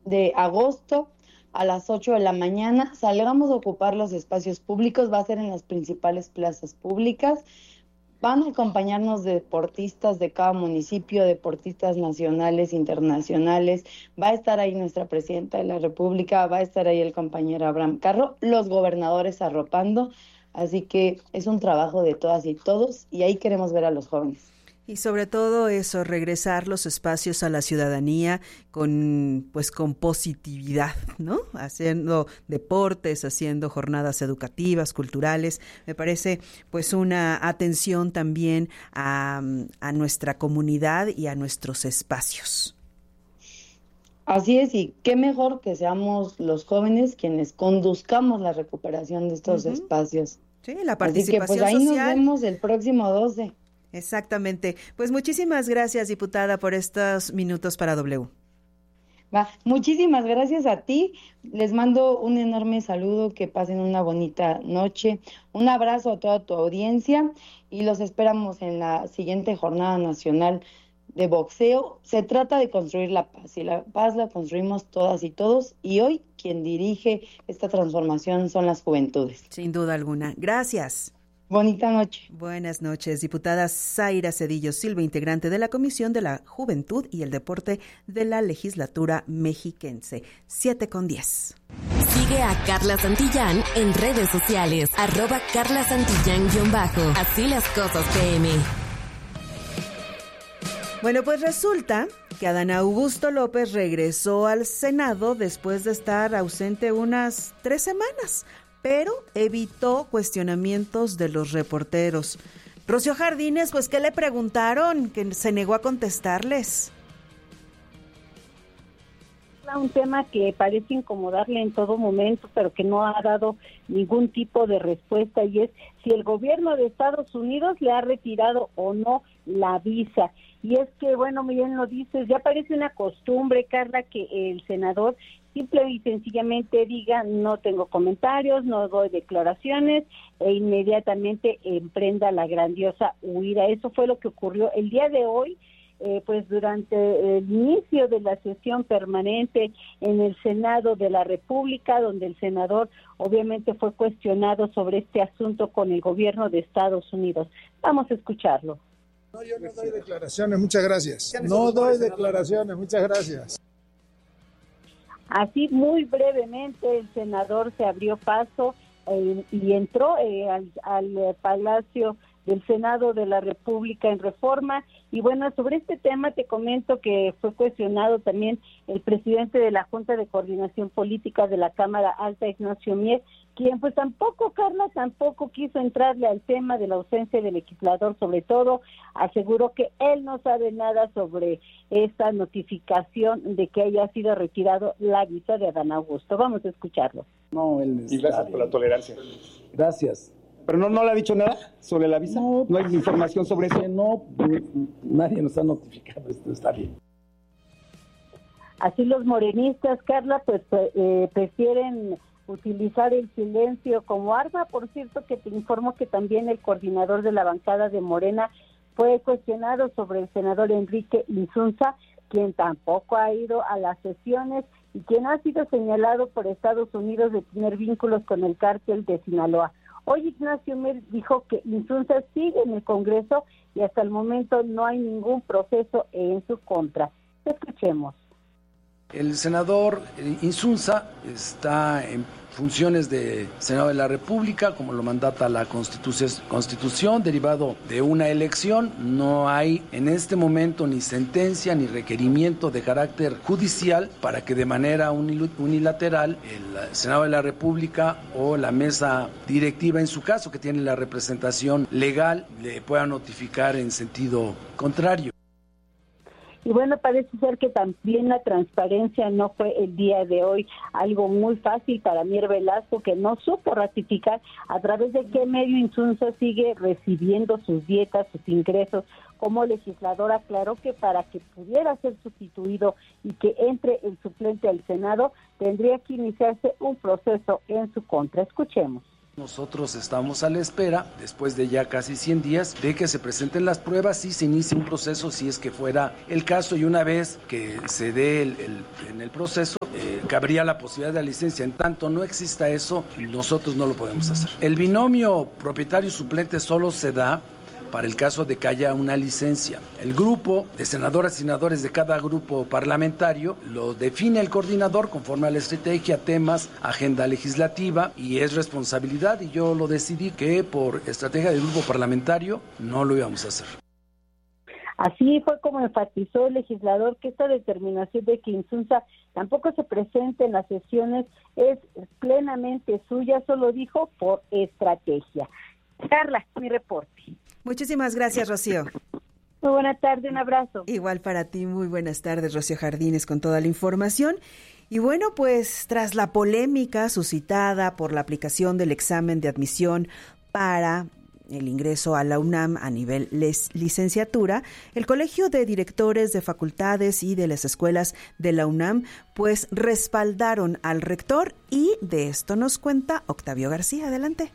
de agosto a las 8 de la mañana. Salgamos a ocupar los espacios públicos, va a ser en las principales plazas públicas. Van a acompañarnos deportistas de cada municipio, deportistas nacionales, internacionales. Va a estar ahí nuestra presidenta de la República, va a estar ahí el compañero Abraham Carro, los gobernadores arropando. Así que es un trabajo de todas y todos y ahí queremos ver a los jóvenes. Y sobre todo eso, regresar los espacios a la ciudadanía con positividad, ¿no? Haciendo deportes, haciendo jornadas educativas, culturales. Me parece pues una atención también a nuestra comunidad y a nuestros espacios. Así es, y qué mejor que seamos los jóvenes quienes conduzcamos la recuperación de estos espacios. Sí, la participación social. Así que pues ahí nos vemos el próximo 12. Exactamente. Pues muchísimas gracias, diputada, por estos minutos para W. Muchísimas gracias a ti. Les mando un enorme saludo, que pasen una bonita noche. Un abrazo a toda tu audiencia y los esperamos en la siguiente Jornada Nacional de Boxeo. Se trata de construir la paz y la paz la construimos todas y todos, y hoy quien dirige esta transformación son las juventudes. Sin duda alguna. Gracias. Bonita noche. Buenas noches, diputada Zaira Cedillo Silva, integrante de la Comisión de la Juventud y el Deporte de la Legislatura Mexiquense. 7:10. Sigue a Carla Santillán en redes sociales, @Carla Santillán _ Así las cosas PM. Bueno, pues resulta que Adán Augusto López regresó al Senado después de estar ausente unas 3 semanas, pero evitó cuestionamientos de los reporteros. Rocío Jardines, pues, ¿qué le preguntaron? Que se negó a contestarles. Un tema que parece incomodarle en todo momento, pero que no ha dado ningún tipo de respuesta, y es si el gobierno de Estados Unidos le ha retirado o no la visa. Y es que, bueno, bien lo dices, ya parece una costumbre, Carla, que el senador simple y sencillamente diga: no tengo comentarios, no doy declaraciones, e inmediatamente emprenda la grandiosa huida. Eso fue lo que ocurrió el día de hoy. Pues durante el inicio de la sesión permanente en el Senado de la República, donde el senador obviamente fue cuestionado sobre este asunto con el gobierno de Estados Unidos. Vamos a escucharlo. No, yo no doy declaraciones, muchas gracias. No doy declaraciones, muchas gracias. Así, muy brevemente, el senador se abrió paso y entró al Palacio del Senado de la República en Reforma. Y bueno, sobre este tema te comento que fue cuestionado también el presidente de la Junta de Coordinación Política de la Cámara Alta, Ignacio Mier, quien pues tampoco quiso entrarle al tema de la ausencia del legislador. Sobre todo aseguró que él no sabe nada sobre esta notificación de que haya sido retirado la visa de Adán Augusto. Vamos a escucharlo. No, él y gracias por la tolerancia. Gracias. ¿Pero no le ha dicho nada sobre la visa? ¿No hay información sobre eso? No, nadie nos ha notificado, esto está bien. Así los morenistas, Carla, pues prefieren utilizar el silencio como arma. Por cierto, que te informo que también el coordinador de la bancada de Morena fue cuestionado sobre el senador Enrique Insunza, quien tampoco ha ido a las sesiones y quien ha sido señalado por Estados Unidos de tener vínculos con el cártel de Sinaloa. Hoy Ignacio Mier dijo que Insunza sigue en el Congreso y hasta el momento no hay ningún proceso en su contra. Escuchemos. El senador Insunza está en funciones de Senado de la República, como lo mandata la Constitución, derivado de una elección. No hay en este momento ni sentencia ni requerimiento de carácter judicial para que de manera unilateral el Senado de la República o la mesa directiva, en su caso, que tiene la representación legal, le pueda notificar en sentido contrario. Y bueno, parece ser que también la transparencia no fue el día de hoy algo muy fácil para Mier Velasco, que no supo ratificar a través de qué medio Insunza sigue recibiendo sus dietas, sus ingresos. Como legislador aclaró que para que pudiera ser sustituido y que entre el suplente al Senado, tendría que iniciarse un proceso en su contra. Escuchemos. Nosotros estamos a la espera, después de ya casi 100 días, de que se presenten las pruebas y se inicie un proceso, si es que fuera el caso, y una vez que se dé en el proceso, cabría la posibilidad de la licencia. En tanto no exista eso, nosotros no lo podemos hacer. El binomio propietario suplente solo se da para el caso de que haya una licencia. El grupo de senadoras y senadores de cada grupo parlamentario lo define el coordinador conforme a la estrategia, temas, agenda legislativa, y es responsabilidad, y yo lo decidí que por estrategia del grupo parlamentario no lo íbamos a hacer. Así fue como enfatizó el legislador que esta determinación de que Insunza tampoco se presente en las sesiones es plenamente suya, solo dijo por estrategia. Carla, mi reporte. Muchísimas gracias, Rocío. Muy buena tarde, un abrazo. Igual para ti, muy buenas tardes, Rocío Jardines, con toda la información. Y bueno, pues tras la polémica suscitada por la aplicación del examen de admisión para el ingreso a la UNAM a nivel licenciatura, el Colegio de Directores de Facultades y de las Escuelas de la UNAM pues respaldaron al rector, y de esto nos cuenta Octavio García. Adelante.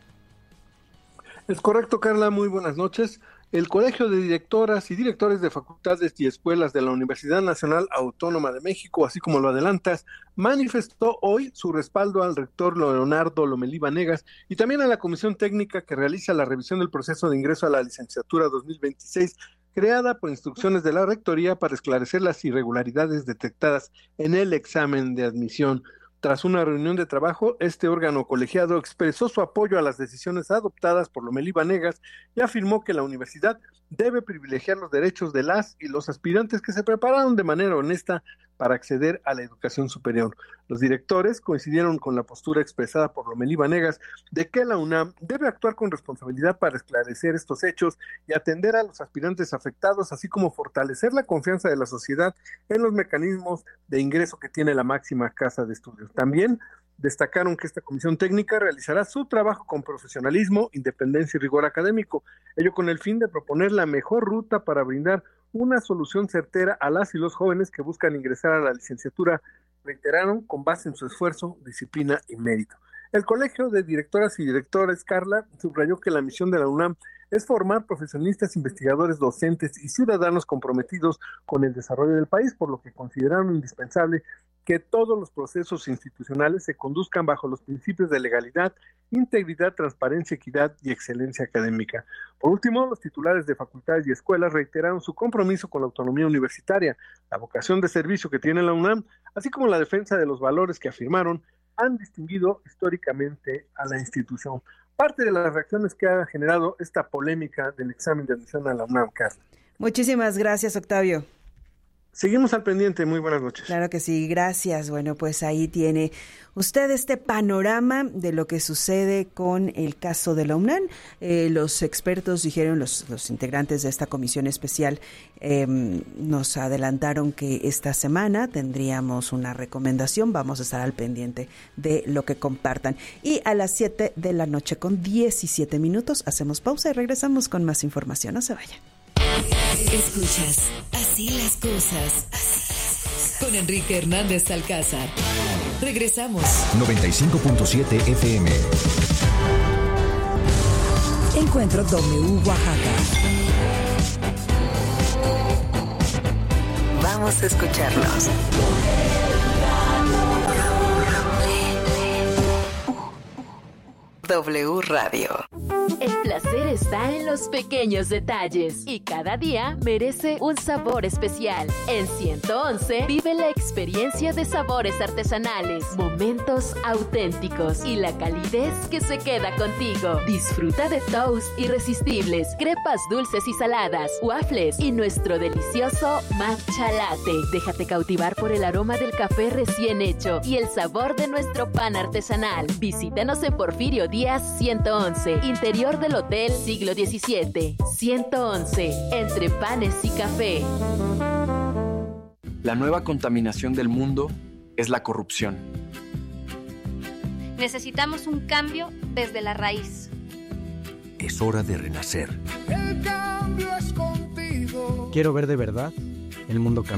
Es correcto, Carla, muy buenas noches. El Colegio de Directoras y Directores de Facultades y Escuelas de la Universidad Nacional Autónoma de México, así como lo adelantas, manifestó hoy su respaldo al rector Leonardo Lomelí Vanegas y también a la Comisión Técnica que realiza la revisión del proceso de ingreso a la licenciatura 2026, creada por instrucciones de la Rectoría para esclarecer las irregularidades detectadas en el examen de admisión. Tras una reunión de trabajo, este órgano colegiado expresó su apoyo a las decisiones adoptadas por Lomelí Vanegas y afirmó que la universidad debe privilegiar los derechos de las y los aspirantes que se prepararon de manera honesta para acceder a la educación superior. Los directores coincidieron con la postura expresada por Lomelí Vanegas de que la UNAM debe actuar con responsabilidad para esclarecer estos hechos y atender a los aspirantes afectados, así como fortalecer la confianza de la sociedad en los mecanismos de ingreso que tiene la máxima casa de estudios. También destacaron que esta comisión técnica realizará su trabajo con profesionalismo, independencia y rigor académico, ello con el fin de proponer la mejor ruta para brindar una solución certera a las y los jóvenes que buscan ingresar a la licenciatura, reiteraron, con base en su esfuerzo, disciplina y mérito. El Colegio de Directoras y Directores, Carla, subrayó que la misión de la UNAM es formar profesionistas, investigadores, docentes y ciudadanos comprometidos con el desarrollo del país, por lo que consideraron indispensable que todos los procesos institucionales se conduzcan bajo los principios de legalidad, integridad, transparencia, equidad y excelencia académica. Por último, los titulares de facultades y escuelas reiteraron su compromiso con la autonomía universitaria, la vocación de servicio que tiene la UNAM, así como la defensa de los valores que afirmaron han distinguido históricamente a la institución. Parte de las reacciones que ha generado esta polémica del examen de admisión a la UNAM, Carla. Muchísimas gracias, Octavio. Seguimos al pendiente, muy buenas noches. Claro que sí, gracias. Bueno, pues ahí tiene usted este panorama de lo que sucede con el caso de la UNAM. Los expertos dijeron, los integrantes de esta comisión especial nos adelantaron que esta semana tendríamos una recomendación. Vamos a estar al pendiente de lo que compartan. Y a las 7 de la noche con 17 minutos hacemos pausa y regresamos con más información. No se vayan. Escuchas Así las cosas con Enrique Hernández Alcázar. Regresamos. 95.7 FM. Encuentro W Oaxaca. Vamos a escucharlos. W Radio. El placer está en los pequeños detalles y cada día merece un sabor especial. En 111 vive la experiencia de sabores artesanales, momentos auténticos y la calidez que se queda contigo. Disfruta de toast irresistibles, crepas dulces y saladas, waffles y nuestro delicioso matcha latte. Déjate cautivar por el aroma del café recién hecho y el sabor de nuestro pan artesanal. Visítanos en Porfirio Díaz 111, interior del Hotel Siglo XVII. 111, entre panes y café. La nueva contaminación del mundo es la corrupción. Necesitamos un cambio desde la raíz. Es hora de renacer. El cambio es contigo. Quiero ver de verdad el mundo cambiar.